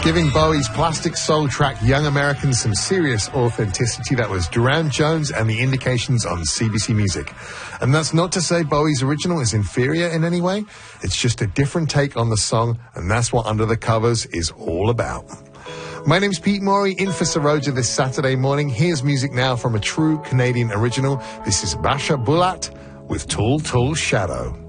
Giving Bowie's plastic soul track Young Americans some serious authenticity. That was Duran Jones and the Indications on CBC Music. And that's not to say Bowie's original is inferior in any way. It's just a different take on the song, and that's what Under the Covers is all about. My name's Pete Morey, in for Saroja this Saturday morning. Here's music now from a true Canadian original. This is Basha Bulat with Tall, Tall Shadow.